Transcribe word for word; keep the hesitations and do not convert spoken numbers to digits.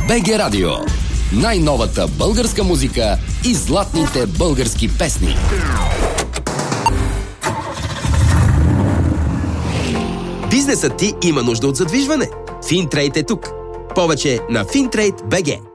БГ Радио. Най-новата българска музика и златните български песни. Бизнесът ти има нужда от задвижване. Финтрейд е тук. Повече на Финтрейд точка БГ.